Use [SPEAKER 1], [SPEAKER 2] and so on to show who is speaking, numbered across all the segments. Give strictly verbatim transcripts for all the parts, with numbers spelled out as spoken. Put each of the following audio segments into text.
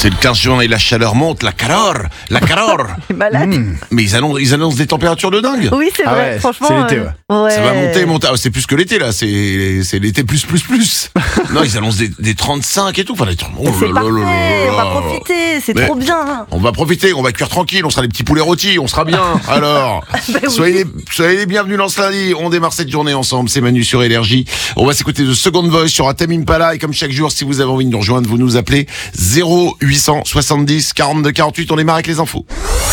[SPEAKER 1] C'est le quinze juin et la chaleur monte, la calor, la calor.
[SPEAKER 2] Malade.
[SPEAKER 1] Mmh. Mais ils annoncent, ils annoncent des températures de dingue.
[SPEAKER 2] Oui, c'est
[SPEAKER 3] Ah
[SPEAKER 2] vrai,
[SPEAKER 3] ouais,
[SPEAKER 2] franchement.
[SPEAKER 3] c'est l'été,
[SPEAKER 2] euh, ouais.
[SPEAKER 1] Ça va monter, monter. Ah, c'est plus que l'été là, c'est, c'est l'été plus plus plus. Non, ils annoncent des, des trente-cinq et tout. Enfin, des... oh,
[SPEAKER 2] C'est
[SPEAKER 1] là,
[SPEAKER 2] parfait,
[SPEAKER 1] là, là, là.
[SPEAKER 2] on va profiter, c'est
[SPEAKER 1] Mais
[SPEAKER 2] trop bien.
[SPEAKER 1] On va profiter, on va cuire tranquille, on sera des petits poulets rôtis, on sera bien. Alors,
[SPEAKER 2] Ben oui.
[SPEAKER 1] soyez, les, soyez les bienvenus dans ce lundi. On démarre cette journée ensemble. C'est Manu sur Énergie. On va s'écouter de Second Voice sur Tame Impala et comme chaque jour, si vous avez envie de nous rejoindre, vous nous appelez zéro huit cent soixante-dix quarante-deux quarante-huit. On démarre avec les infos.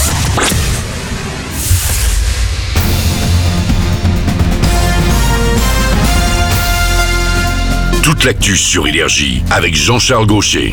[SPEAKER 4] Toute l'actu sur Énergie avec Jean-Charles Gaucher.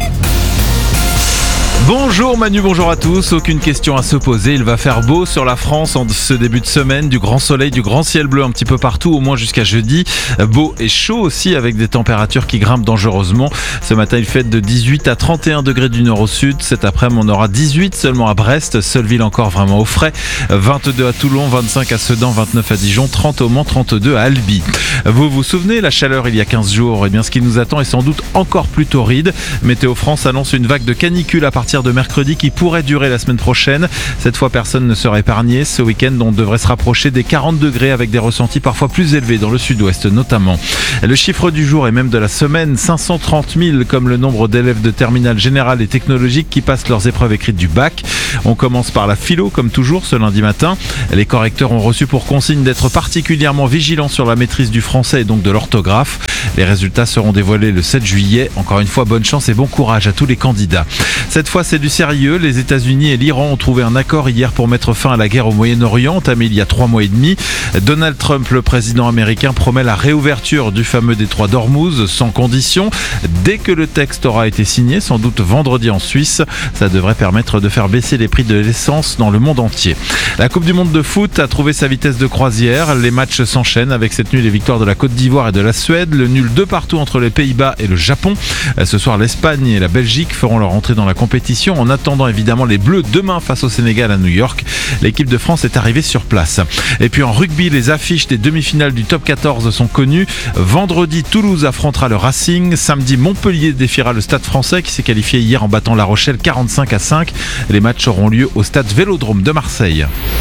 [SPEAKER 5] Bonjour Manu, bonjour à tous. Aucune question à se poser. Il va faire beau sur la France en ce début de semaine. Du grand soleil, du grand ciel bleu un petit peu partout, au moins jusqu'à jeudi. Beau et chaud aussi avec des températures qui grimpent dangereusement. Ce matin, il fait de dix-huit à trente et un degrés du nord au sud. Cet après-midi, on aura dix-huit seulement à Brest. Seule ville encore vraiment au frais. vingt-deux à Toulon, vingt-cinq à Sedan, vingt-neuf à Dijon, trente au Mans, trente-deux à Albi. Vous vous souvenez, la chaleur il y a quinze jours, eh bien, ce qui nous attend est sans doute encore plus torride. Météo France annonce une vague de canicule à partir de mercredi qui pourrait durer la semaine prochaine. Cette fois, personne ne sera épargné. Ce week-end, on devrait se rapprocher des quarante degrés avec des ressentis parfois plus élevés dans le sud-ouest notamment. Le chiffre du jour et même de la semaine, cinq cent trente mille comme le nombre d'élèves de terminale générale et technologique qui passent leurs épreuves écrites du bac. On commence par la philo comme toujours ce lundi matin. Les correcteurs ont reçu pour consigne d'être particulièrement vigilants sur la maîtrise du français et donc de l'orthographe. Les résultats seront dévoilés le sept juillet. Encore une fois, bonne chance et bon courage à tous les candidats. Cette fois, c'est du sérieux. Les États-Unis et l'Iran ont trouvé un accord hier pour mettre fin à la guerre au Moyen-Orient, entamée il y a trois mois et demi. Donald Trump, le président américain, promet la réouverture du fameux détroit d'Ormuz sans condition. Dès que le texte aura été signé, sans doute vendredi en Suisse, ça devrait permettre de faire baisser les prix de l'essence dans le monde entier. La Coupe du Monde de foot a trouvé sa vitesse de croisière. Les matchs s'enchaînent avec cette nuit les victoires de la Côte d'Ivoire et de la Suède, le nul de partout entre les Pays-Bas et le Japon. Ce soir, l'Espagne et la Belgique feront leur entrée dans la compétition. En attendant évidemment les Bleus demain face au Sénégal à New York. L'équipe de France est arrivée sur place. Et puis en rugby, les affiches des demi-finales du top quatorze sont connues. Vendredi, Toulouse affrontera le Racing. Samedi, Montpellier défiera le Stade français qui s'est qualifié hier en battant La Rochelle quarante-cinq à cinq. Les matchs auront lieu au stade Vélodrome de Marseille.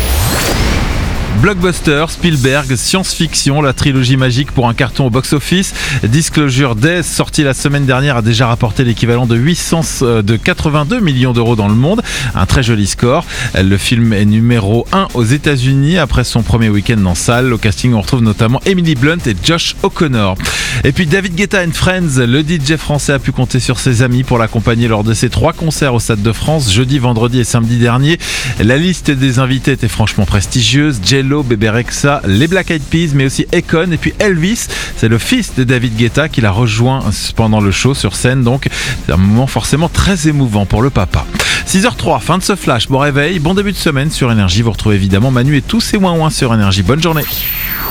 [SPEAKER 5] Blockbuster, Spielberg, science-fiction, la trilogie magique pour un carton au box-office. Disclosure Days, sorti la semaine dernière, a déjà rapporté l'équivalent de huit cents, de quatre-vingt-deux millions d'euros dans le monde. Un très joli score. Le film est numéro un aux États-Unis après son premier week-end en salle. Au casting, on retrouve notamment Emily Blunt et Josh O'Connor. Et puis David Guetta and Friends, le D J français a pu compter sur ses amis pour l'accompagner lors de ses trois concerts au Stade de France, jeudi, vendredi et samedi dernier. La liste des invités était franchement prestigieuse. Jello, Bébé Rexha, les Black Eyed Peas, mais aussi Akon et puis Elvis. C'est le fils de David Guetta qui l'a rejoint pendant le show sur scène. Donc c'est un moment forcément très émouvant pour le papa. six heures zéro trois, fin de ce flash. Bon réveil, bon début de semaine sur Énergie. Vous retrouvez évidemment Manu et tous ses ouin-ouin sur Énergie. Bonne journée.